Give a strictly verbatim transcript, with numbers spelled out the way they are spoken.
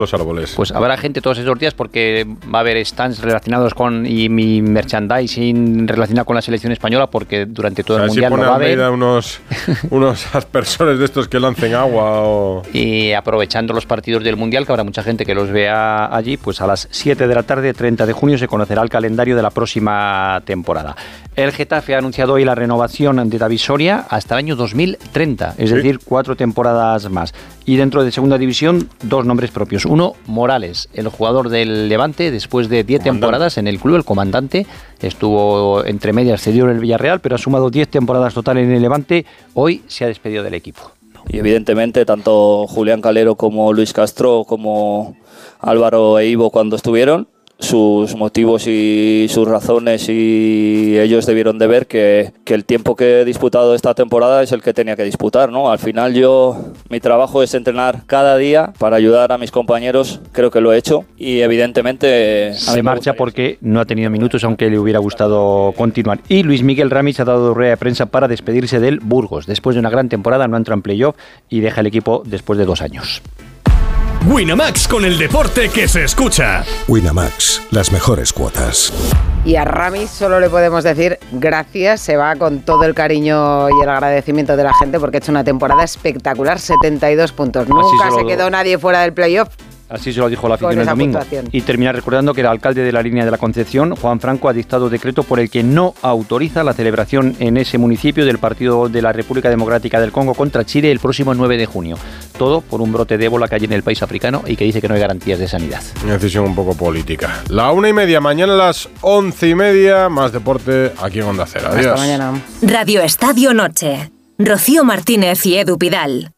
los árboles. Pues habrá gente todos esos días porque va a haber stands relacionados con y mi merchandising relacionado con la selección española porque durante todo o sea, el si mundial pone no va a haber unos unos aspersores de estos que lancen agua o... y aprovechando los partidos del mundial que habrá mucha gente que los vea allí, pues a las siete de la tarde, treinta de junio se conocerá el calendario de la próxima temporada. El Getafe ha anunciado hoy la renovación de David Soria hasta el año dos mil treinta, es ¿Sí? decir, cuatro temporadas más. Y dentro de segunda división, dos nombres propios. Uno, Morales, el jugador del Levante, después de diez temporadas en el club, el comandante, estuvo entre medias, cedió en el Villarreal, pero ha sumado diez temporadas total en el Levante. Hoy se ha despedido del equipo. Y evidentemente, tanto Julián Calero como Luis Castro, como Álvaro e Ivo cuando estuvieron, sus motivos y sus razones, y ellos debieron de ver que, que el tiempo que he disputado esta temporada es el que tenía que disputar, ¿no? Al final yo, mi trabajo es entrenar cada día para ayudar a mis compañeros, creo que lo he hecho y evidentemente... Se marcha porque no ha tenido minutos aunque le hubiera gustado continuar. Y Luis Miguel Ramis ha dado rueda de prensa para despedirse del Burgos. Después de una gran temporada no entra en playoff y deja el equipo después de dos años. Winamax, con el deporte que se escucha. Winamax, las mejores cuotas. Y a Ramis solo le podemos decir gracias, se va con todo el cariño y el agradecimiento de la gente porque ha hecho una temporada espectacular, setenta y dos puntos. Nunca se quedó nadie fuera del playoff. Así se lo dijo la afición el domingo. Puntuación. Y terminar recordando que el alcalde de la línea de la Concepción, Juan Franco, ha dictado decreto por el que no autoriza la celebración en ese municipio del partido de la República Democrática del Congo contra Chile el próximo nueve de junio. Todo por un brote de ébola que hay en el país africano y que dice que no hay garantías de sanidad. Una decisión un poco política. La una y media, mañana a las once y media, más deporte aquí en Onda Cero. Adiós. Hasta mañana. Radio Estadio Noche. Rocío Martínez y Edu Pidal.